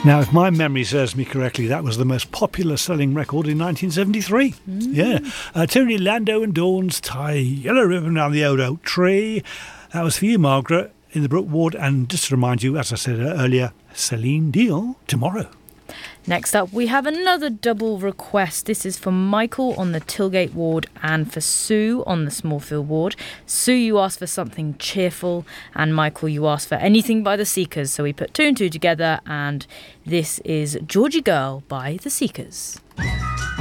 Now, if my memory serves me correctly, that was the most popular selling record in 1973. Yeah. Tony Lando and Dawn's Tie Yellow Ribbon Down the Old Oak Tree. That was for you, Margaret, in the Brook Ward. And just to remind you, as I said earlier, Celine Dion, Tomorrow. Next up, we have another double request. This is for Michael on the Tilgate ward and for Sue on the Smallfield ward. Sue, you asked for something cheerful, and Michael, you asked for Anything by the Seekers. So we put two and two together, and this is Georgie Girl by the Seekers.